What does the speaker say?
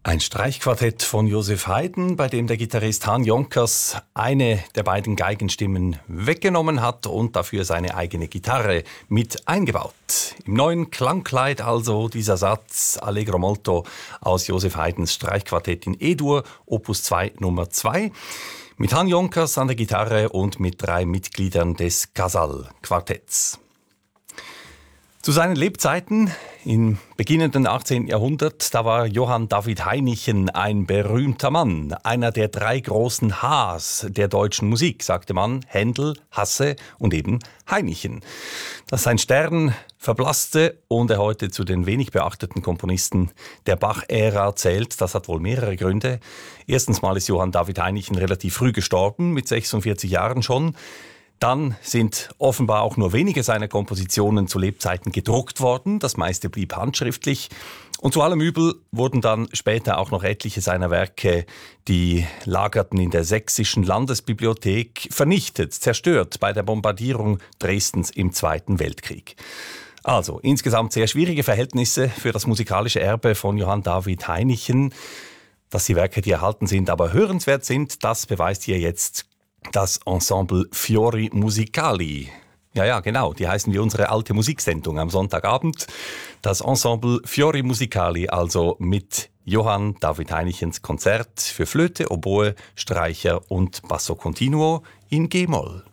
Ein Streichquartett von Joseph Haydn, bei dem der Gitarrist Han Jonkers eine der beiden Geigenstimmen weggenommen hat und dafür seine eigene Gitarre mit eingebaut. Im neuen Klangkleid also dieser Satz Allegro molto aus Joseph Haydns Streichquartett in E-Dur, Opus 2 Nummer 2, mit Han Jonkers an der Gitarre und mit 3 Mitgliedern des Casal-Quartetts. Zu seinen Lebzeiten im beginnenden 18. Jahrhundert, da war Johann David Hainichen ein berühmter Mann, einer der 3 großen Hs der deutschen Musik, sagte man, Händel, Hasse und eben Hainichen. Dass sein Stern verblasste und er heute zu den wenig beachteten Komponisten der Bach-Ära zählt, das hat wohl mehrere Gründe. Erstens mal ist Johann David Hainichen relativ früh gestorben, mit 46 Jahren schon. Dann sind offenbar auch nur wenige seiner Kompositionen zu Lebzeiten gedruckt worden. Das meiste blieb handschriftlich. Und zu allem Übel wurden dann später auch noch etliche seiner Werke, die lagerten in der Sächsischen Landesbibliothek, vernichtet, zerstört bei der Bombardierung Dresdens im Zweiten Weltkrieg. Also insgesamt sehr schwierige Verhältnisse für das musikalische Erbe von Johann David Hainichen. Dass die Werke, die erhalten sind, aber hörenswert sind, das beweist hier jetzt das Ensemble Fiori Musicali. Ja, genau, die heißen wie unsere alte Musiksendung am Sonntagabend. Das Ensemble Fiori Musicali, also mit Johann David Hainichens Konzert für Flöte, Oboe, Streicher und Basso Continuo in G-Moll.